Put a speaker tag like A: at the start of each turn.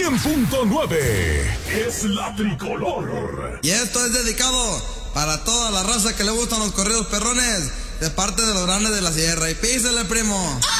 A: 100.9 es la tricolor.
B: Y esto es dedicado para toda la raza que le gustan los corridos perrones, de parte de los grandes de la sierra. Y písele, primo.